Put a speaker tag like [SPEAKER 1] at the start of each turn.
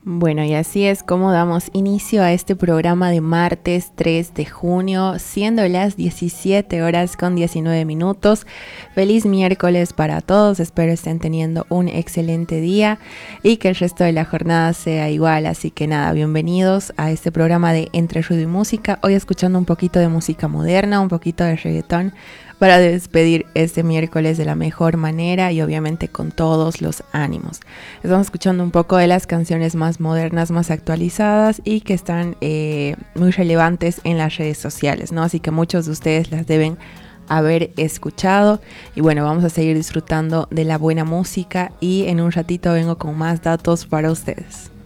[SPEAKER 1] Bueno, y así es como damos inicio a este programa de martes 3 de junio, siendo las 17 horas con 19 minutos. Feliz miércoles para todos, espero estén teniendo un excelente día y que el resto de la jornada sea igual. Así que nada, bienvenidos a este programa de Entre Ruido y Música. Hoy escuchando un poquito de música moderna, un poquito de reggaetón, para despedir este miércoles de la mejor manera y obviamente con todos los ánimos. Estamos escuchando un poco de las canciones más modernas, más actualizadas y que están muy relevantes en las redes sociales, ¿no? Así que muchos de ustedes las deben haber escuchado y bueno, vamos a seguir disfrutando de la buena música y en un ratito vengo con más datos para ustedes.